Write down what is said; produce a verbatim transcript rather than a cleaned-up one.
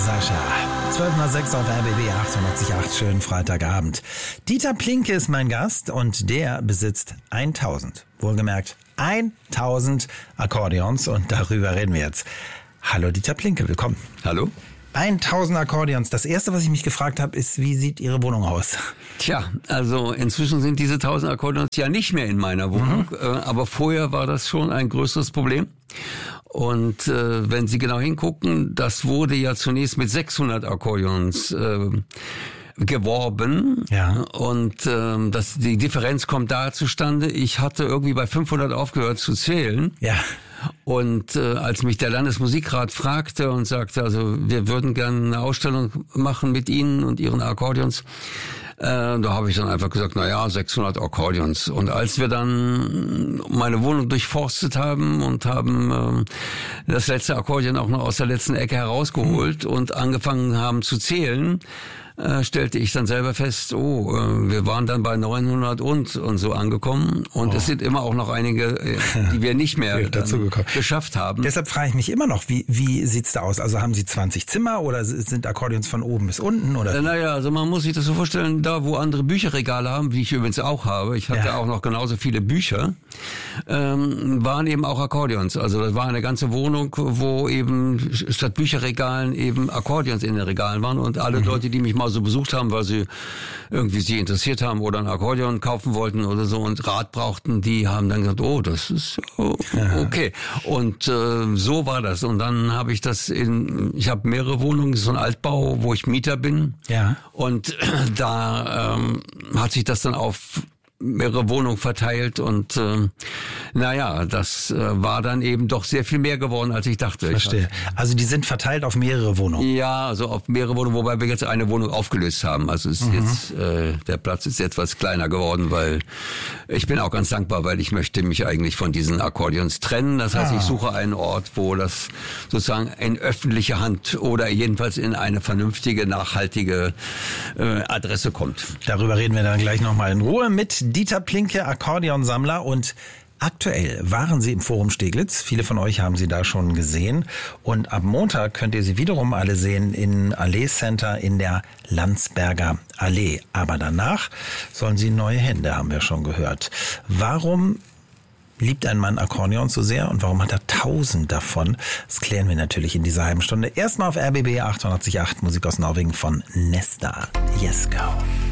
Sascha. zwölf nach sechs auf R B B achtundachtzig Komma acht. Schönen Freitagabend. Dieter Plinke ist mein Gast und der besitzt tausend. Wohlgemerkt tausend Akkordeons und darüber reden wir jetzt. Hallo Dieter Plinke, willkommen. Hallo. tausend Akkordeons. Das erste, was ich mich gefragt habe, ist, wie sieht Ihre Wohnung aus? Tja, also inzwischen sind diese tausend Akkordeons ja nicht mehr in meiner Wohnung, mhm. äh, aber vorher war das schon ein größeres Problem. Und äh, wenn Sie genau hingucken, das wurde ja zunächst mit sechshundert Akkordeons äh, geworben. Ja. Und ähm, das, die Differenz kommt da zustande. Ich hatte irgendwie bei fünfhundert aufgehört zu zählen. Ja. Und äh, als mich der Landesmusikrat fragte und sagte, also wir würden gerne eine Ausstellung machen mit Ihnen und Ihren Akkordeons, äh, da habe ich dann einfach gesagt, na ja, sechshundert Akkordeons. Und als wir dann meine Wohnung durchforstet haben und haben äh, das letzte Akkordeon auch noch aus der letzten Ecke herausgeholt mhm. und angefangen haben zu zählen, Äh, stellte ich dann selber fest, oh, äh, wir waren dann bei neunhundert und und so angekommen und oh. es sind immer auch noch einige, äh, die wir nicht mehr ähm, geschafft haben. Deshalb frage ich mich immer noch, wie wie sieht's da aus? Also haben Sie zwanzig Zimmer oder sind Akkordeons von oben bis unten? Oder? Äh, naja, also man muss sich das so vorstellen, da wo andere Bücherregale haben, wie ich übrigens auch habe, ich hatte ja. auch noch genauso viele Bücher, ähm, waren eben auch Akkordeons. Also das war eine ganze Wohnung, wo eben statt Bücherregalen eben Akkordeons in den Regalen waren und alle mhm. Leute, die mich mal so besucht haben, weil sie irgendwie sie interessiert haben oder ein Akkordeon kaufen wollten oder so und Rat brauchten, die haben dann gesagt, oh, das ist okay. Und äh, so war das. Und dann habe ich das in, ich habe mehrere Wohnungen, so ein Altbau, wo ich Mieter bin. Ja. Und da ähm, hat sich das dann auf mehrere Wohnungen verteilt und äh, naja, das äh, war dann eben doch sehr viel mehr geworden, als ich dachte. Verstehe. Also die sind verteilt auf mehrere Wohnungen? Ja, also auf mehrere Wohnungen, wobei wir jetzt eine Wohnung aufgelöst haben. Also ist mhm. jetzt äh, der Platz ist etwas kleiner geworden, weil ich bin auch ganz dankbar, weil ich möchte mich eigentlich von diesen Akkordeons trennen. Das heißt, ah. ich suche einen Ort, wo das sozusagen in öffentliche Hand oder jedenfalls in eine vernünftige, nachhaltige äh, Adresse kommt. Darüber reden wir dann gleich nochmal in Ruhe mit Dieter Plinke, Akkordeonsammler, und aktuell waren Sie im Forum Steglitz. Viele von euch haben Sie da schon gesehen. Und ab Montag könnt ihr Sie wiederum alle sehen in Allee Center in der Landsberger Allee. Aber danach sollen Sie neue Hände, haben wir schon gehört. Warum liebt ein Mann Akkordeon so sehr und warum hat er tausend davon? Das klären wir natürlich in dieser halben Stunde. Erstmal auf R B B achtundachtzig Komma acht Musik aus Norwegen von Nesta. Yes, go.